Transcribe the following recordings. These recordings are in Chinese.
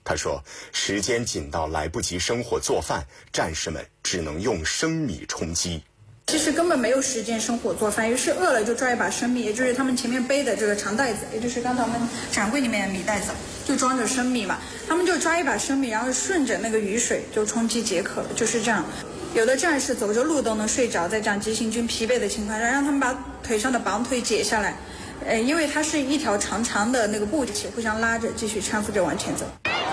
他说，时间紧到来不及生火做饭，战士们只能用生米充饥。 其实根本没有时间生火做饭，于是饿了就抓一把生米，也就是他们前面背的这个长袋子，也就是刚才我们展柜里面的米袋子，就装着生米嘛。他们就抓一把生米，然后顺着那个雨水就充饥解渴了，就是这样。有的战士走着路都能睡着，在这样急行军疲惫的情况下，让他们把腿上的绑腿解下来，因为它是一条长长的那个布体，互相拉着，继续搀扶着往前走。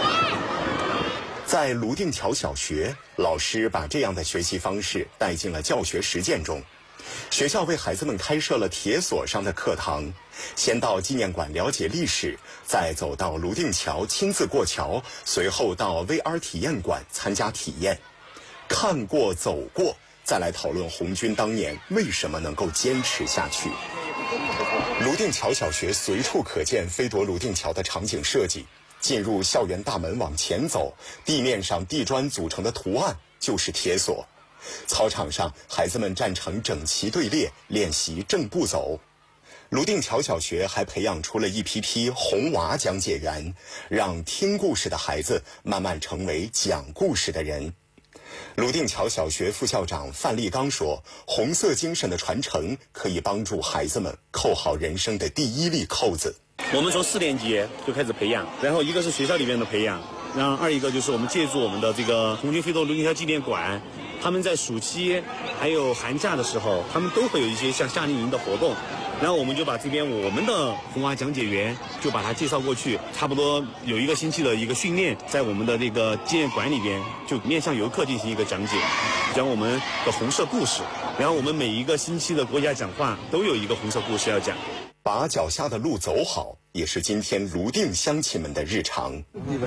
在泸定桥小学，老师把这样的学习方式带进了教学实践中。学校为孩子们开设了铁索上的课堂，先到纪念馆了解历史，再走到泸定桥亲自过桥，随后到 VR 体验馆参加体验。看过走过，再来讨论红军当年为什么能够坚持下去。泸定桥小学随处可见飞夺泸定桥的场景设计。进入校园大门往前走，地面上地砖组成的图案就是铁索。操场上，孩子们站成整齐队列，练习正步走。泸定桥小学还培养出了一批红娃讲解员，让听故事的孩子慢慢成为讲故事的人。泸定桥小学副校长范立刚说，红色精神的传承可以帮助孩子们扣好人生的第一粒扣子。 我们从4年级就开始培养，然后一个是学校里面的培养，然后二一个就是我们借助我们的这个红军飞夺泸定桥纪念馆，他们在暑期还有寒假的时候，他们都会有一些像夏令营的活动，然后我们就把这边我们的红娃讲解员就把它介绍过去，差不多有1个星期的一个训练，在我们的这个纪念馆里边就面向游客进行一个讲解，讲我们的红色故事，然后我们每一个星期的国家讲话都有一个红色故事要讲。 把脚下的路走好，也是今天泸定乡亲们的日常。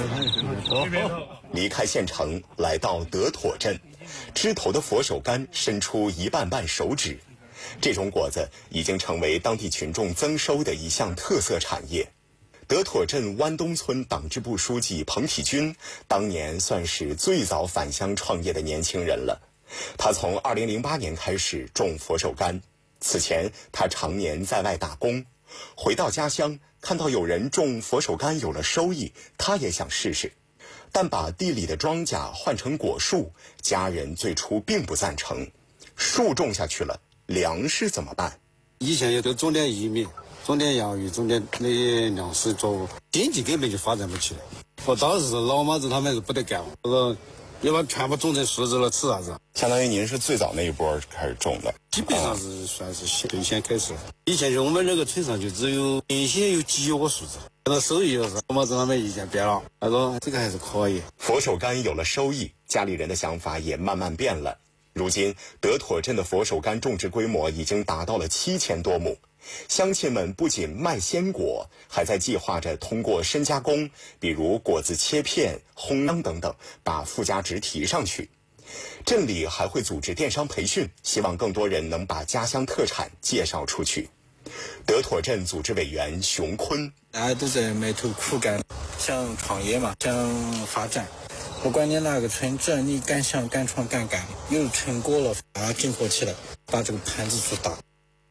离开县城，来到德妥镇，枝头的佛手柑伸出一半半手指，这种果子已经成为当地群众增收的一项特色产业。德妥镇湾东村党支部书记彭体军，当年算是最早返乡创业的年轻人了。他从2008年开始种佛手柑。此前他常年在外打工，回到家乡看到有人种佛手柑有了收益，他也想试试，但把地里的庄稼换成果树，家人最初并不赞成。树种下去了，粮食怎么办？ 以前也都种点玉米，种点洋芋，种点那些粮食作物，经济根本就发展不起来。我当时老妈子他们是不得干，要把全部种成树子了，吃啥子？ 相当于您是最早那一波开始种的， 基本上是算是最先开始。以前就我们那个村上就只有原先有几窝树子，现在收益了，老妈子他们意见变了，他说这个还是可以。 佛手柑有了收益，家里人的想法也慢慢变了。如今德妥镇的佛手柑种植规模已经达到了7000多亩。乡亲们不仅卖鲜果，还在计划着通过深加工，比如果子切片、烘焙等等，把附加值提上去。镇里还会组织电商培训，希望更多人能把家乡特产介绍出去。德妥镇组织委员熊坤， 大家都在埋头苦干，想创业嘛，想发展。不管你哪个村镇，你敢想敢闯敢干，有成果了，把它整合起来，把这个盘子做大。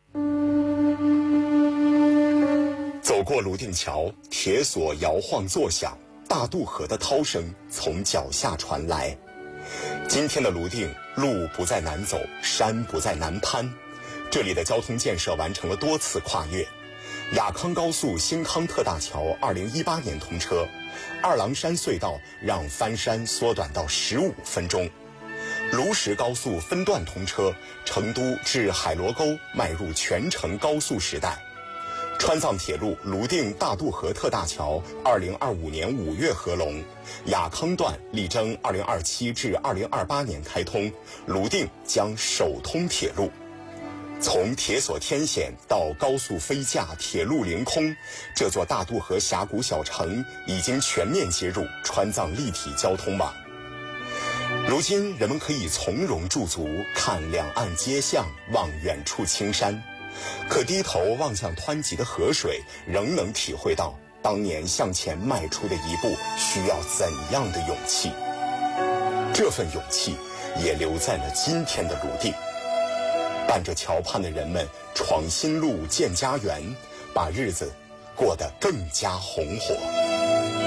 走过泸定桥，铁索摇晃作响，大渡河的涛声从脚下传来。今天的泸定，路不再难走，山不再难攀，这里的交通建设完成了多次跨越。雅康高速新康特大桥2018年通车，二郎山隧道让翻山缩短到15分钟。卢石高速分段通车，成都至海螺沟迈入全程高速时代。川藏铁路泸定大渡河特大桥2025年5月合龙，雅康段力争2027至2028年开通，泸定将首通铁路。从铁索天险到高速飞架、铁路凌空，这座大渡河峡谷小城已经全面接入川藏立体交通网。如今人们可以从容驻足，看两岸街巷，望远处青山，可低头望向湍急的河水，仍能体会到当年向前迈出的一步需要怎样的勇气。这份勇气也留在了今天的泸定。伴着桥畔的人们闯新路建家园，把日子过得更加红火。